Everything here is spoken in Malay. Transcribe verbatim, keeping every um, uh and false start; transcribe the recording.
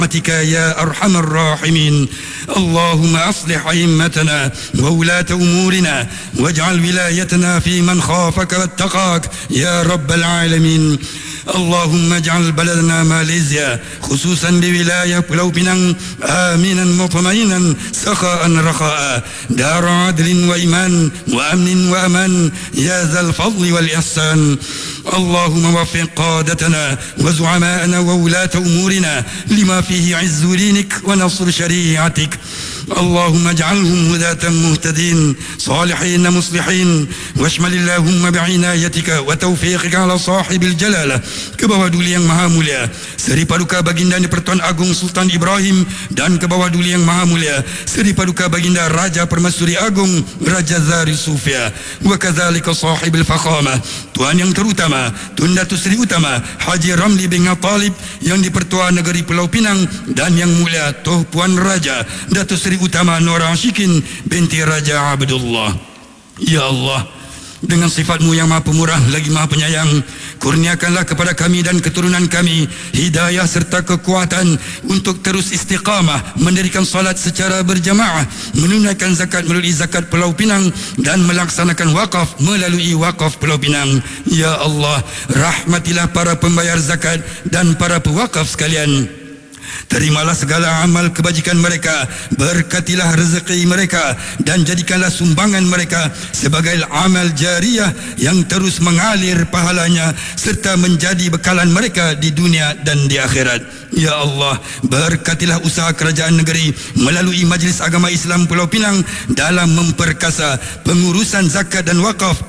برحمتك يا أرحم الراحمين. اللهم أصلح أئمتنا وولاة أمورنا واجعل ولايتنا في من خافك واتقاك يا رب العالمين. اللهم اجعل بلدنا ماليزيا خصوصا بولاية بلو بنان آمنا مطمئنا سخاء رخاء دار عدل وإيمان وأمن وأمان يا ذا الفضل والإحسان. اللهم وفق قادتنا وزعماءنا وولاة أمورنا لما فيه عز دينك ونصر شريعتك. اللهم اجعلهم هداة مهتدين صالحين مصلحين واشمل اللهم بعنايتك وتوفيقك على صاحب الجلالة ke bawah duli yang maha mulia Seri Paduka Baginda Di-Pertuan Agong Sultan Ibrahim dan ke bawah duli yang maha mulia Seri Paduka Baginda Raja Permaisuri Agong Raja Zari Sufia wa kadzalika sahibul fakhamah Tuan yang terutama Tun Datuk Seri Utama Haji Ramli bin Talib yang di-Pertua Negeri Pulau Pinang dan yang mulia Tuh Puan Raja Datuk Seri Utama Nora Ashikin binti Raja Abdullah. Ya Allah, dengan sifat-Mu yang maha pemurah lagi maha penyayang, kurniakanlah kepada kami dan keturunan kami hidayah serta kekuatan untuk terus istiqamah mendirikan salat secara berjamaah, menunaikan zakat melalui zakat Pulau Pinang dan melaksanakan wakaf melalui wakaf Pulau Pinang. Ya Allah, rahmatilah para pembayar zakat dan para pewakaf sekalian. Terimalah segala amal kebajikan mereka, berkatilah rezeki mereka dan jadikanlah sumbangan mereka sebagai amal jariah yang terus mengalir pahalanya serta menjadi bekalan mereka di dunia dan di akhirat. Ya Allah, berkatilah usaha kerajaan negeri melalui Majlis Agama Islam Pulau Pinang dalam memperkasa pengurusan zakat dan wakaf